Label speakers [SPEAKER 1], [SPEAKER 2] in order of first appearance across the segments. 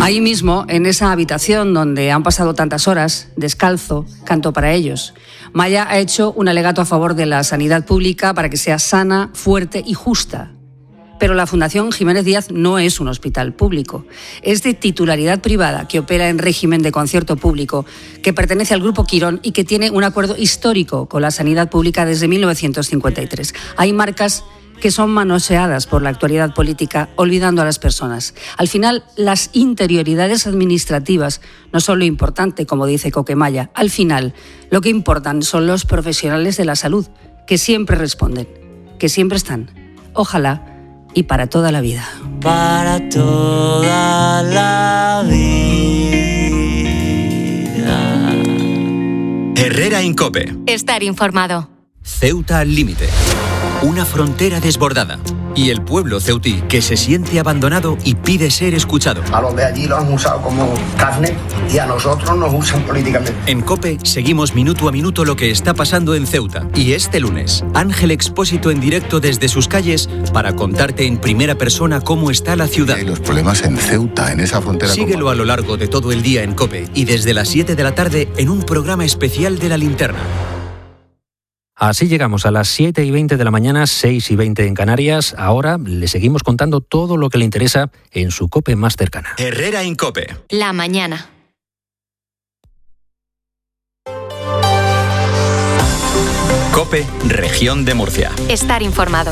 [SPEAKER 1] Ahí mismo, en esa habitación donde han pasado tantas horas, descalzo, canto para ellos. Maya ha hecho un alegato a favor de la sanidad pública para que sea sana, fuerte y justa. Pero la Fundación Jiménez Díaz no es un hospital público. Es de titularidad privada que opera en régimen de concierto público, que pertenece al Grupo Quirón y que tiene un acuerdo histórico con la sanidad pública desde 1953. Hay marcas que son manoseadas por la actualidad política, olvidando a las personas. Al final, las interioridades administrativas no son lo importante, como dice Coquemaya. Al final, lo que importan son los profesionales de la salud, que siempre responden, que siempre están. Ojalá y para toda la vida.
[SPEAKER 2] Para toda la vida.
[SPEAKER 3] Herrera en COPE.
[SPEAKER 4] Estar informado.
[SPEAKER 3] Ceuta al límite. Una frontera desbordada. Y el pueblo ceutí que se siente abandonado y pide ser escuchado.
[SPEAKER 5] A los de allí los han usado como carne y a nosotros nos usan políticamente.
[SPEAKER 3] En COPE seguimos minuto a minuto lo que está pasando en Ceuta. Y este lunes, Ángel Expósito en directo desde sus calles para contarte en primera persona cómo está la ciudad.
[SPEAKER 6] Los problemas en Ceuta, en esa frontera.
[SPEAKER 3] Síguelo a lo largo de todo el día en COPE y desde las 7 de la tarde en un programa especial de La Linterna.
[SPEAKER 7] Así llegamos a las 7:20 de la mañana, 6:20 en Canarias. Ahora le seguimos contando todo lo que le interesa en su COPE más cercana.
[SPEAKER 3] Herrera en COPE.
[SPEAKER 4] La mañana.
[SPEAKER 3] COPE, Región de Murcia.
[SPEAKER 4] Estar informado.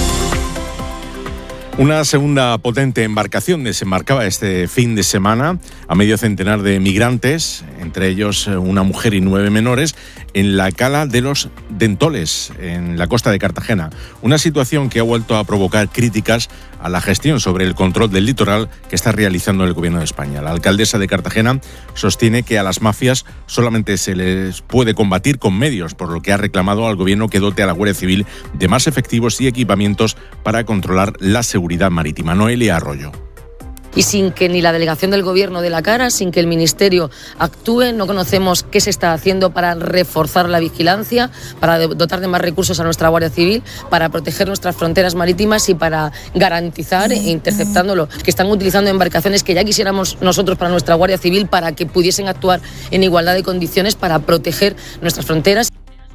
[SPEAKER 8] Una segunda potente embarcación desembarcaba este fin de semana a medio centenar de migrantes, entre ellos una mujer y 9 menores, en la cala de los Dentoles, en la costa de Cartagena. Una situación que ha vuelto a provocar críticas a la gestión sobre el control del litoral que está realizando el Gobierno de España. La alcaldesa de Cartagena sostiene que a las mafias solamente se les puede combatir con medios, por lo que ha reclamado al Gobierno que dote a la Guardia Civil de más efectivos y equipamientos para controlar la seguridad marítima. Noelia Arroyo.
[SPEAKER 9] Y sin que ni la delegación del Gobierno dé la cara, sin que el Ministerio actúe, no conocemos qué se está haciendo para reforzar la vigilancia, para dotar de más recursos a nuestra Guardia Civil, para proteger nuestras fronteras marítimas y para garantizar, interceptándolo, que están utilizando embarcaciones que ya quisiéramos nosotros para nuestra Guardia Civil para que pudiesen actuar en igualdad de condiciones para proteger nuestras fronteras.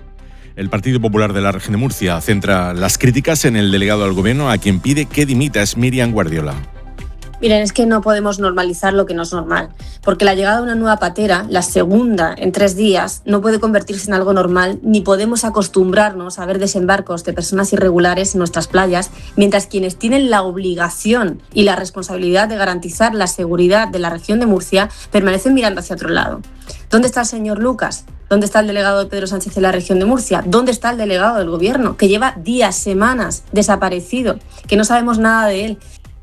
[SPEAKER 8] El Partido Popular de la Región de Murcia centra las críticas en el delegado del Gobierno, a quien pide que dimita. Es Miriam Guardiola.
[SPEAKER 10] Miren, es que no podemos normalizar lo que no es normal, porque la llegada de una nueva patera, la segunda en 3 días, no puede convertirse en algo normal, ni podemos acostumbrarnos a ver desembarcos de personas irregulares en nuestras playas, mientras quienes tienen la obligación y la responsabilidad de garantizar la seguridad de la región de Murcia permanecen mirando hacia otro lado. ¿Dónde está el señor Lucas? ¿Dónde está el delegado de Pedro Sánchez en la región de Murcia? ¿Dónde está el delegado del Gobierno, que lleva días, semanas desaparecido, que no sabemos nada de él?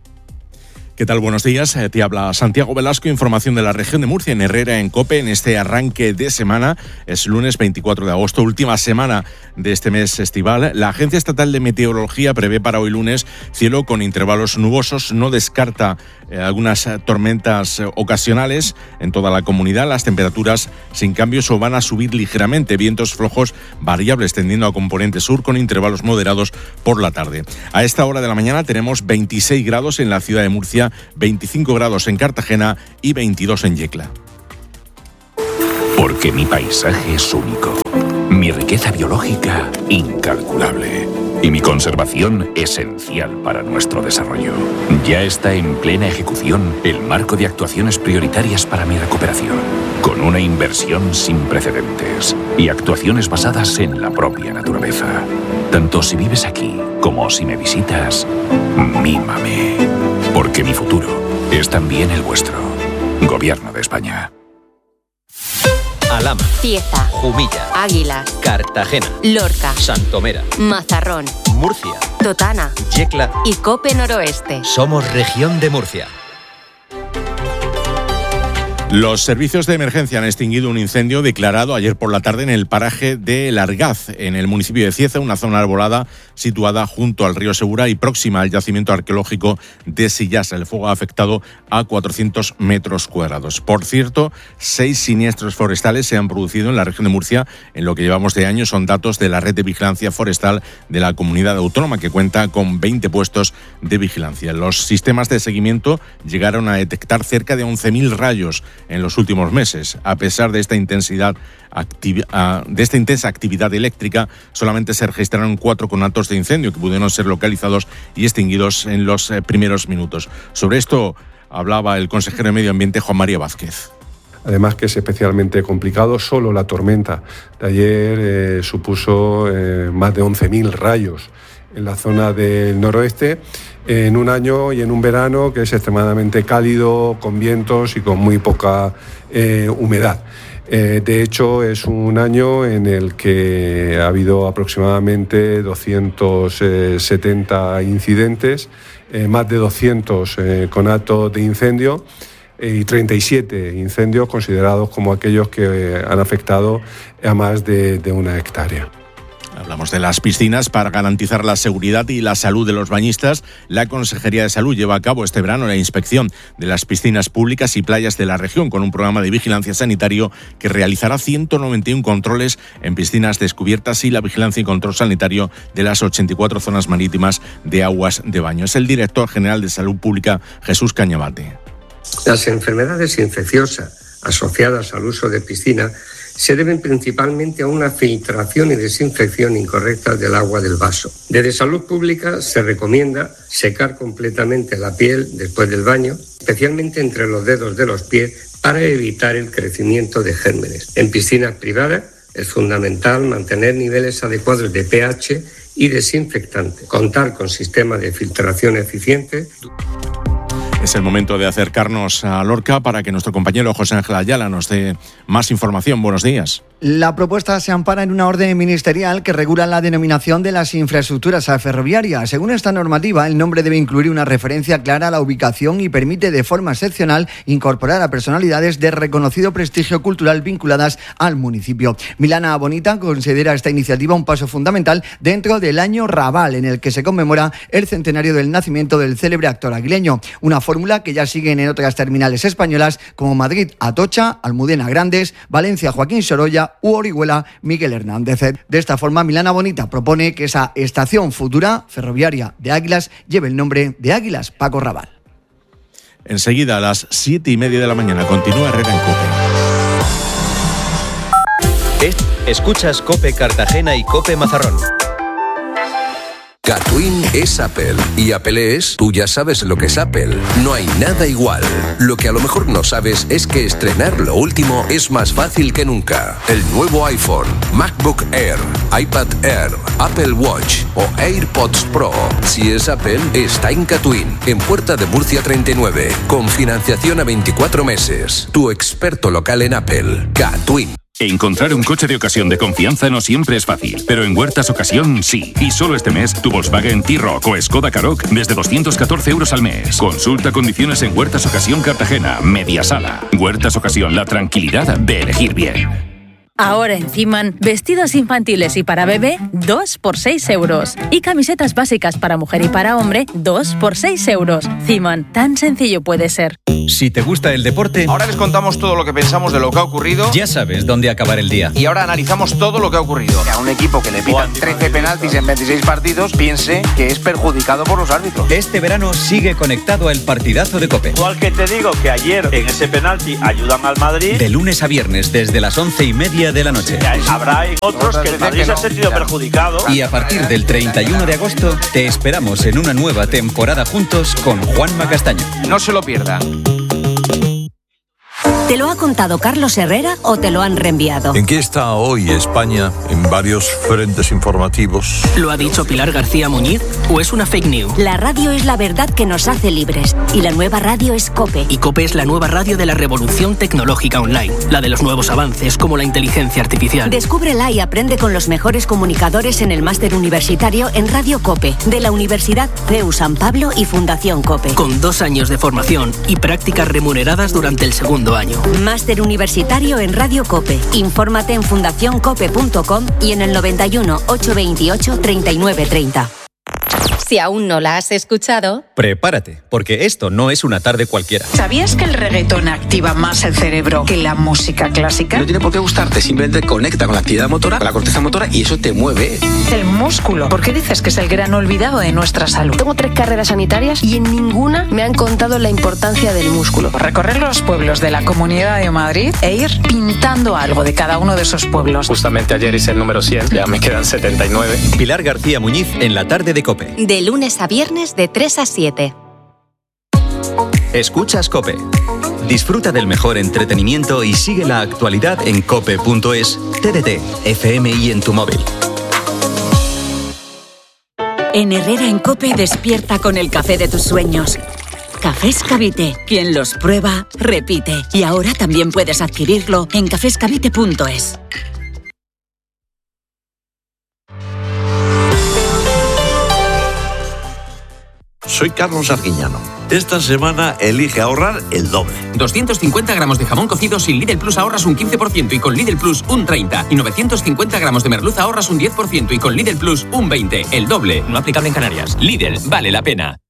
[SPEAKER 8] ¿Qué tal? Buenos días. Te habla Santiago Velasco, información de la región de Murcia en Herrera en COPE en este arranque de semana. Es lunes 24 de agosto, última semana de este mes estival. La Agencia Estatal de Meteorología prevé para hoy lunes cielo con intervalos nubosos. No descarta algunas tormentas ocasionales en toda la comunidad. Las temperaturas sin cambios o van a subir ligeramente. Vientos flojos variables tendiendo a componente sur con intervalos moderados por la tarde. A esta hora de la mañana tenemos 26 grados en la ciudad de Murcia, 25 grados en Cartagena y 22 en Yecla.
[SPEAKER 11] Porque mi paisaje es único, mi riqueza biológica incalculable y mi conservación esencial para nuestro desarrollo. Ya está en plena ejecución el marco de actuaciones prioritarias para mi recuperación, con una inversión sin precedentes y actuaciones basadas en la propia naturaleza. Tanto si vives aquí como si me visitas, mímame. Porque mi futuro es también el vuestro. Gobierno de España.
[SPEAKER 3] Alhama,
[SPEAKER 4] Cieza,
[SPEAKER 3] Jumilla,
[SPEAKER 4] Águilas,
[SPEAKER 3] Cartagena,
[SPEAKER 4] Lorca,
[SPEAKER 3] Santomera,
[SPEAKER 4] Mazarrón,
[SPEAKER 3] Murcia,
[SPEAKER 4] Totana,
[SPEAKER 3] Yecla
[SPEAKER 4] y COPE Noroeste.
[SPEAKER 3] Somos Región de Murcia.
[SPEAKER 8] Los servicios de emergencia han extinguido un incendio declarado ayer por la tarde en el paraje de Largaz, en el municipio de Cieza, una zona arbolada situada junto al río Segura y próxima al yacimiento arqueológico de Sillasa. El fuego ha afectado a 400 metros cuadrados. Por cierto, 6 siniestros forestales se han producido en la región de Murcia en lo que llevamos de año. Son datos de la red de vigilancia forestal de la comunidad autónoma, que cuenta con 20 puestos de vigilancia. Los sistemas de seguimiento llegaron a detectar cerca de 11.000 rayos en los últimos meses. A pesar de esta intensa actividad eléctrica, solamente se registraron 4 conatos de incendio que pudieron ser localizados y extinguidos en los primeros minutos. Sobre esto hablaba el consejero de Medio Ambiente, Juan María Vázquez.
[SPEAKER 12] Además que es especialmente complicado, solo la tormenta de ayer supuso más de 11.000 rayos en la zona del noroeste, en un año y en un verano que es extremadamente cálido, con vientos y con muy poca humedad. De hecho, es un año en el que ha habido aproximadamente 270 incidentes, más de 200 conatos de incendio y 37 incendios considerados como aquellos que han afectado a más de 1 hectárea.
[SPEAKER 8] Hablamos de las piscinas. Para garantizar la seguridad y la salud de los bañistas, la Consejería de Salud lleva a cabo este verano la inspección de las piscinas públicas y playas de la región con un programa de vigilancia sanitario que realizará 191 controles en piscinas descubiertas y la vigilancia y control sanitario de las 84 zonas marítimas de aguas de baño. Es el director general de Salud Pública, Jesús Cañabate.
[SPEAKER 13] Las enfermedades infecciosas asociadas al uso de piscina se deben principalmente a una filtración y desinfección incorrecta del agua del vaso. Desde Salud Pública se recomienda secar completamente la piel después del baño, especialmente entre los dedos de los pies, para evitar el crecimiento de gérmenes. En piscinas privadas es fundamental mantener niveles adecuados de pH y desinfectante, contar con sistemas de filtración eficientes.
[SPEAKER 8] Es el momento de acercarnos a Lorca para que nuestro compañero José Ángel Ayala nos dé más información. Buenos días.
[SPEAKER 14] La propuesta se ampara en una orden ministerial que regula la denominación de las infraestructuras ferroviarias. Según esta normativa, el nombre debe incluir una referencia clara a la ubicación y permite de forma excepcional incorporar a personalidades de reconocido prestigio cultural vinculadas al municipio. Milana Bonita considera esta iniciativa un paso fundamental dentro del año Raval, en el que se conmemora el centenario del nacimiento del célebre actor aguileño. Una fórmula que ya siguen en otras terminales españolas como Madrid Atocha, Almudena Grandes, Valencia Joaquín Sorolla u Orihuela Miguel Hernández. De esta forma, Milana Bonita propone que esa estación futura ferroviaria de Águilas lleve el nombre de Águilas Paco Raval.
[SPEAKER 8] Enseguida, a las 7:30 de la mañana, continúa Herrera en COPE.
[SPEAKER 3] Escuchas COPE Cartagena y COPE Mazarrón.
[SPEAKER 15] Catwin es Apple y Apple es, tú ya sabes lo que es Apple. No hay nada igual. Lo que a lo mejor no sabes es que estrenar lo último es más fácil que nunca. El nuevo iPhone, MacBook Air, iPad Air, Apple Watch o AirPods Pro. Si es Apple, está en Catwin, en Puerta de Murcia 39, con financiación a 24 meses. Tu experto local en Apple, Catwin.
[SPEAKER 11] Encontrar un coche de ocasión de confianza no siempre es fácil, pero en Huertas Ocasión sí. Y solo este mes, tu Volkswagen T-Roc o Skoda Karoq desde 214 euros al mes. Consulta condiciones en Huertas Ocasión Cartagena, Media Sala. Huertas Ocasión, la tranquilidad de elegir bien.
[SPEAKER 16] Ahora en Ciman, vestidos infantiles y para bebé, 2 por 6 euros. Y camisetas básicas para mujer y para hombre, 2 por 6 euros. Ciman, tan sencillo puede ser.
[SPEAKER 3] Si te gusta el deporte,
[SPEAKER 17] ahora les contamos todo lo que pensamos de lo que ha ocurrido.
[SPEAKER 3] Ya sabes dónde acabar el día.
[SPEAKER 17] Y ahora analizamos todo lo que ha ocurrido. Que a un equipo que le pitan 13 penaltis en 26 partidos piense que es perjudicado por los árbitros.
[SPEAKER 3] Este verano sigue conectado al partidazo de COPE.
[SPEAKER 18] Igual que te digo que ayer en ese penalti ayudan al Madrid.
[SPEAKER 3] De lunes a viernes desde las 11:30 de la noche.
[SPEAKER 18] Habrá otros que el Madrid se ha sentido perjudicado.
[SPEAKER 3] Y a partir del 31 de agosto te esperamos en una nueva temporada juntos con Juanma Castaño.
[SPEAKER 17] No se lo pierdan.
[SPEAKER 19] ¿Te lo ha contado Carlos Herrera o te lo han reenviado?
[SPEAKER 20] ¿En qué está hoy España en varios frentes informativos?
[SPEAKER 21] ¿Lo ha dicho Pilar García Muñiz o es una fake news?
[SPEAKER 19] La radio es la verdad que nos hace libres y la nueva radio es COPE.
[SPEAKER 21] Y COPE es la nueva radio de la revolución tecnológica online, la de los nuevos avances como la inteligencia artificial.
[SPEAKER 19] Descúbrela y aprende con los mejores comunicadores en el máster universitario en Radio COPE de la Universidad CEU San Pablo y Fundación COPE.
[SPEAKER 21] Con 2 años de formación y prácticas remuneradas durante el segundo año.
[SPEAKER 19] Máster universitario en Radio COPE. Infórmate en fundacioncope.com y en el 91 828 3930.
[SPEAKER 4] Si aún no la has escuchado,
[SPEAKER 3] Prepárate, porque esto no es una tarde cualquiera.
[SPEAKER 1] ¿Sabías que el reggaetón activa más el cerebro que la música clásica?
[SPEAKER 22] No tiene por qué gustarte, simplemente conecta con la actividad motora, con la corteza motora y eso te mueve.
[SPEAKER 1] El músculo. ¿Por qué dices que es el gran olvidado de nuestra salud?
[SPEAKER 9] Tengo 3 carreras sanitarias y en ninguna me han contado la importancia del músculo.
[SPEAKER 1] Recorrer los pueblos de la Comunidad de Madrid e ir pintando algo de cada uno de esos pueblos.
[SPEAKER 23] Justamente ayer hice el número 100, ya me quedan 79.
[SPEAKER 3] Pilar García Muñiz en la tarde de COPE.
[SPEAKER 4] de lunes a viernes de 3 a 7.
[SPEAKER 3] Escuchas COPE. Disfruta del mejor entretenimiento y sigue la actualidad en cope.es, TDT, FM y en tu móvil.
[SPEAKER 24] En Herrera en COPE despierta con el café de tus sueños. Cafés Cavite. Quien los prueba, repite. Y ahora también puedes adquirirlo en cafescavite.es.
[SPEAKER 25] Soy Carlos Arguiñano. Esta semana elige ahorrar el doble.
[SPEAKER 26] 250 gramos de jamón cocido sin Lidl Plus ahorras un 15% y con Lidl Plus un 30%. Y 950 gramos de merluza ahorras un 10% y con Lidl Plus un 20%. El doble. No aplicable en Canarias. Lidl, vale la pena.